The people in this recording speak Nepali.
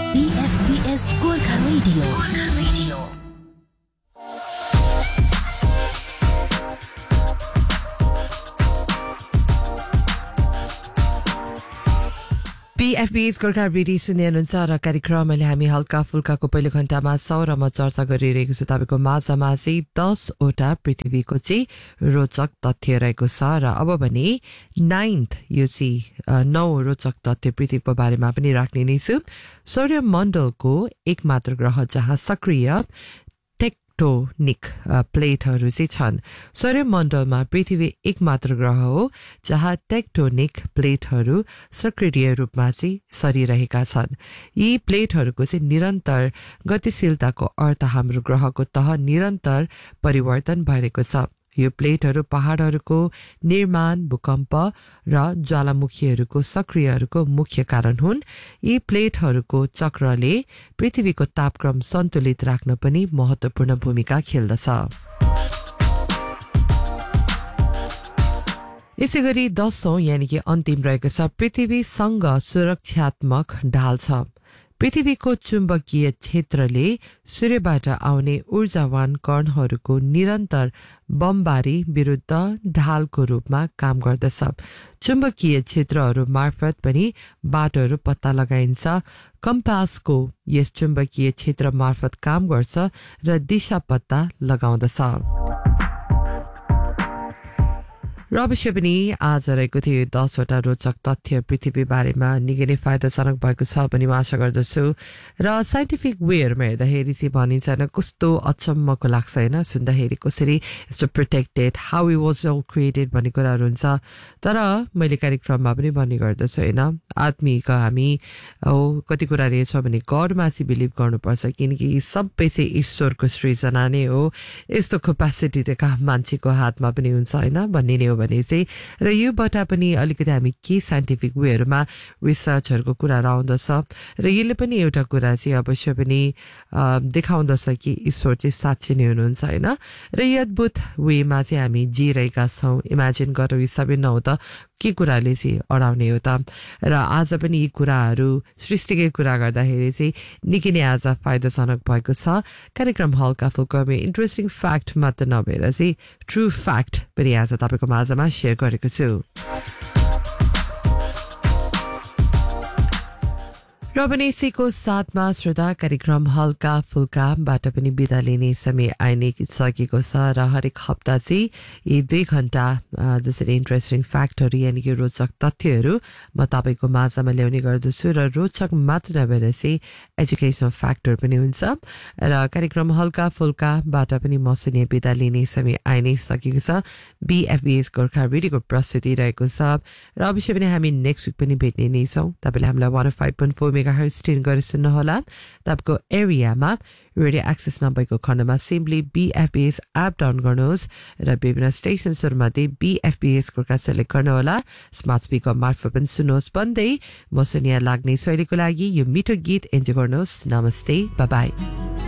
BFBS Gorkha Radio. BFBS Gorkha radio सुन्दै हुनुहुन्छ र कार्यक्रमले हामी हल्का फुल्काको पहिलो घण्टामा सौरमा चर्चा गरिरहेको छ। तपाईँको माझमा चाहिँ 10वटा पृथ्वीको चाहिँ रोचक तथ्य रहेको छ र अब भने 9th यो चाहिँ 9 रोचक तथ्य पृथ्वीको बारेमा पनि राख्ने नै छु। सौर्यमण्डलको एकमात्र ग्रह जहाँ सक्रिय टेक्टोनिक प्लेटहरू चाहिँ छन्। सौर्यमण्डलमा पृथ्वी एकमात्र ग्रह हो जहाँ टेक्टोनिक प्लेटहरू सक्रिय रूपमा चाहिँ सरिरहेका छन्। यी प्लेटहरूको चाहिँ निरन्तर गतिशीलताको अर्थ हाम्रो ग्रहको तह निरन्तर परिवर्तन भइरहेको छ। यो प्लेटहरू पहाडहरूको निर्माण, भूकम्प र ज्वालामुखीहरूको सक्रियहरूको मुख्य कारण हुन्। यी प्लेटहरूको चक्रले पृथ्वीको तापक्रम सन्तुलित राख्न पनि महत्त्वपूर्ण भूमिका खेल्दछ। यसैगरी 10औं यानि कि अन्तिम रहेको छ पृथ्वीसँग सुरक्षात्मक ढाल छ। पृथ्वीको चुम्बकीय क्षेत्रले सूर्यबाट आउने ऊर्जावान कणहरूको निरन्तर बमबारी विरुद्ध ढालको रूपमा काम गर्दछ। चुम्बकीय क्षेत्रहरू मार्फत पनि बाटोहरू पत्ता लगाइन्छ। कम्पासको यस चुम्बकीय क्षेत्र मार्फत काम गर्छ र दिशा पत्ता लगाउँदछ। र अवश्य पनि आज रहेको थियो 10वटा रोचक तथ्य पृथ्वी बारेमा निकै नै फाइदाजनक भएको छ पनि म आशा गर्दछु। र साइन्टिफिक वेहरूमा हेर्दाखेरि चाहिँ भनिन्छ कस्तो अचम्मको लाग्छ होइन, सुन्दाखेरि कसरी यस्तो protected how it was all created भन्ने कुराहरू हुन्छ। तर मैले कार्यक्रममा पनि भन्ने गर्दछु होइन, आत्मिक हामी कति कुरा रहेछ भने गडमा चाहिँ बिलिभ गर्नुपर्छ, किनकि सबै चाहिँ ईश्वरको सृजना नै हो। यस्तो क्यापेसिटी त मान्छेको हातमा पनि हुन्छ होइन भन्ने नै हो भने चाहिँ। र योबाट पनि अलिकति हामी के साइन्टिफिक वेहरूमा रिसर्चहरूको कुराहरू आउँदछ र यसले पनि एउटा कुरा चाहिँ अवश्य पनि देखाउँदछ कि ईश्वर चाहिँ साँच्चै नै हुनुहुन्छ होइन। र यो अद्भुत वेमा चाहिँ हामी जिरहेका छौँ। इमेजिन गरौँ यी सबै नहुँ त के कुराले चाहिँ अडाउने हो त। र आज पनि यी कुराहरू सृष्टिकै कुरा गर्दाखेरि चाहिँ निकै नै आज फाइदाजनक भएको छ। कार्यक्रम हल्का फुल्कामा इन्ट्रेस्टिङ फ्याक्ट मात्र नभएर चाहिँ ट्रु फ्याक्ट पनि आज तपाईँको माझमा सेयर गरेको छु। र पनि यसैको साथमा श्रोता कार्यक्रम हल्का फुल्काबाट पनि बिदा लिने समय आइ नै सकेको छ। र हरेक हप्ता चाहिँ यी 2 घण्टा जसरी इन्ट्रेस्टिङ फ्याक्टहरू यानि कि रोचक तथ्यहरू म तपाईँको माझमा ल्याउने गर्दछु। र रोचक मात्र नभएर चाहिँ एजुकेसनल फ्याक्टर पनि हुन्छ। र कार्यक्रम हल्का फुल्काबाट पनि म सुने बिदा लिने समय आइ नै सकेको छ। BFBS गोर्खा रेडियोको प्रस्तुति रहेको छ। र अवश्य पनि हामी नेक्स्ट विक पनि भेट्ने नै छौँ। तपाईँले हामीलाई 105.4 मेगाहर्ट्ज ट्युन गरी सुन्नुहोला। तपाईँको एरियामा रेडियो एक्सेस नभएको खण्डमा सिम्पली BFBS एप डाउन गर्नुहोस् र विभिन्न स्टेसन्सहरूमध्ये BFBS गोर्खा सेलेक्ट गर्नुहोला। स्मार्ट स्पिकर मार्फत पनि सुन्नुहोस् भन्दै म सुनिया लाग्ने शैलीको लागि यो मिठो गीत इन्जोय गर्नुहोस्। नमस्ते, बाई बाई।